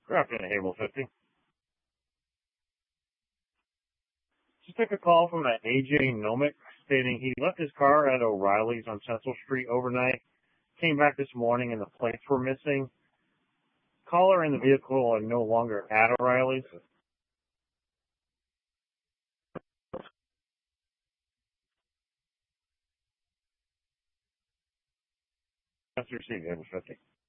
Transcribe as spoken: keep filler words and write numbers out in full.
Good afternoon, Hable fifty. Just took a call from an A J Nomic stating he left his car at O'Reilly's on Central Street overnight, came back this morning and the plates were missing. Caller and the vehicle are no longer at O'Reilly's. That's received, Hable fifty.